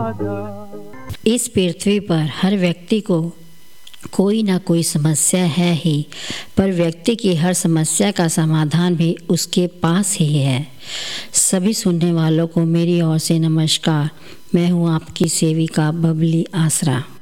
इस पृथ्वी पर हर व्यक्ति को कोई ना कोई समस्या है ही, पर व्यक्ति की हर समस्या का समाधान भी उसके पास ही है। सभी सुनने वालों को मेरी ओर से नमस्कार। मैं हूँ आपकी सेविका बबली आसरा।